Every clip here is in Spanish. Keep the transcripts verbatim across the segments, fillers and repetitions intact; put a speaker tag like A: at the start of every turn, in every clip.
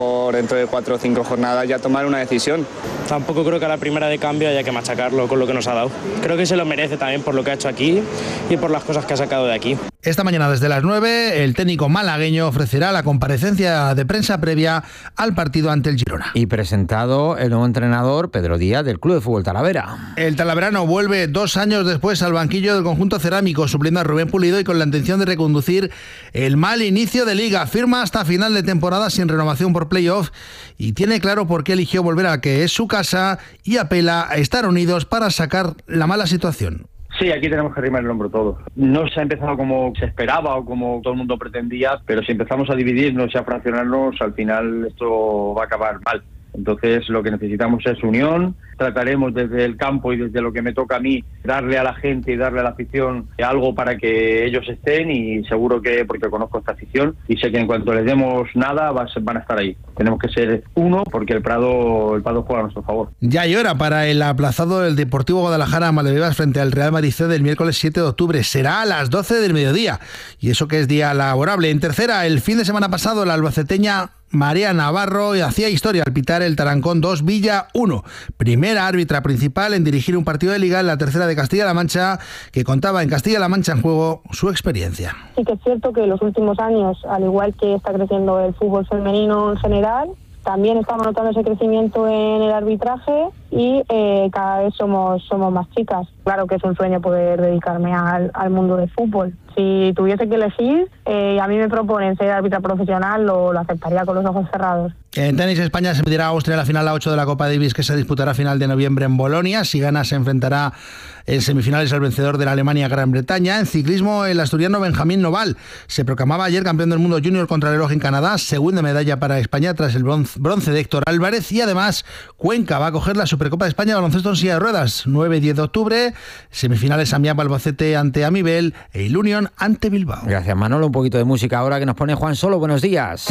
A: Dentro de cuatro o cinco jornadas ya tomar una decisión.
B: Tampoco creo que a la primera de cambio haya que machacarlo con lo que nos ha dado. Creo que se lo merece también por lo que ha hecho aquí y por las cosas que ha sacado de aquí.
C: Esta mañana desde las nueve, el técnico malagueño ofrecerá la comparecencia de prensa previa al partido ante el Girona.
D: Y presentado el nuevo entrenador, Pedro Díaz, del Club de Fútbol Talavera.
C: El talaverano vuelve dos años después al banquillo del conjunto cerámico, supliendo a Rubén Pulido y con la intención de reconducir el mal inicio de Liga. Firma hasta final de temporada sin renovación por playoff y tiene claro por qué eligió volver a que es su casa y apela a estar unidos para sacar la mala situación.
E: Sí, aquí tenemos que arrimar el hombro todos. No se ha empezado como se esperaba o como todo el mundo pretendía, pero si empezamos a dividirnos y a fraccionarnos, al final esto va a acabar mal. Entonces lo que necesitamos es unión. Trataremos desde el campo y desde lo que me toca a mí darle a la gente y darle a la afición algo para que ellos estén, y seguro que, porque conozco esta afición y sé que en cuanto les demos nada van a estar ahí. Tenemos que ser uno porque el Prado el Prado juega a nuestro favor.
C: Ya hay hora para el aplazado del Deportivo Guadalajara Maldivas frente al Real Madrid C del miércoles siete de octubre. Será a las doce del mediodía y eso que es día laborable. En tercera, el fin de semana pasado la albaceteña María Navarro hacía historia al pitar el Tarancón dos Villa uno, primera árbitra principal en dirigir un partido de Liga en la tercera de Castilla-La Mancha, que contaba en Castilla-La Mancha en juego su experiencia.
F: Sí que es cierto que en los últimos años, al igual que está creciendo el fútbol femenino en general, también estamos notando ese crecimiento en el arbitraje y eh, cada vez somos somos más chicas. Claro que es un sueño poder dedicarme al, al mundo del fútbol. Si tuviese que elegir, eh, a mí me proponen ser árbitra profesional, lo, lo aceptaría con los ojos cerrados.
C: En tenis, España se medirá a Austria en la final a ocho de la Copa Davis, que se disputará a final de noviembre en Bolonia. Si gana, se enfrentará en semifinales al vencedor de la Alemania-Gran Bretaña. En ciclismo, el asturiano Benjamín Noval se proclamaba ayer campeón del mundo junior contrarreloj en Canadá, segunda medalla para España tras el bronce de Héctor Álvarez. Y además, Cuenca va a coger la Supercopa de España de baloncesto en silla de ruedas, nueve y diez de octubre, semifinales Amiab Albacete ante Amibel e Il Union ante Bilbao.
D: Gracias, Manolo. Un poquito de música ahora que nos pone Juan Solo. Buenos días.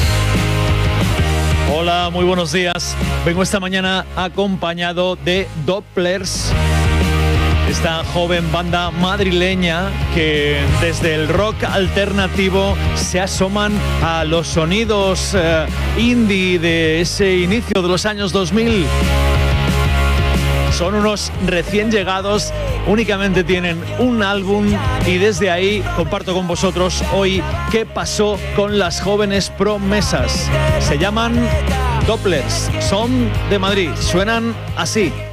G: Hola, muy buenos días. Vengo esta mañana acompañado de Dopplers, esta joven banda madrileña que desde el rock alternativo se asoman a los sonidos eh, indie de ese inicio de los años dos mil. Son unos recién llegados, únicamente tienen un álbum y desde ahí comparto con vosotros hoy qué pasó con las jóvenes promesas. Se llaman Dopplers, son de Madrid, suenan así.